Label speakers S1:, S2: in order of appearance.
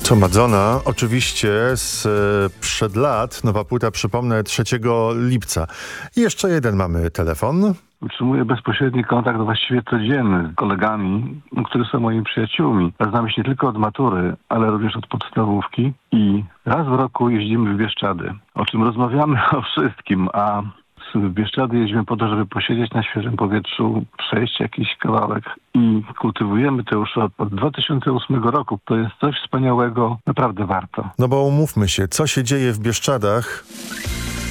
S1: To Madonna, oczywiście sprzed lat, nowa płyta, przypomnę, 3 lipca. I jeszcze jeden mamy telefon.
S2: Utrzymuję bezpośredni kontakt właściwie codzienny z kolegami, którzy są moimi przyjaciółmi. Znamy się nie tylko od matury, ale również od podstawówki i raz w roku jeździmy w Bieszczady, o czym rozmawiamy o wszystkim, a w Bieszczady jeździmy po to, żeby posiedzieć na świeżym powietrzu, przejść jakiś kawałek i kultywujemy to już od 2008 roku. To jest coś wspaniałego, naprawdę warto.
S1: No bo umówmy się, co się dzieje w Bieszczadach?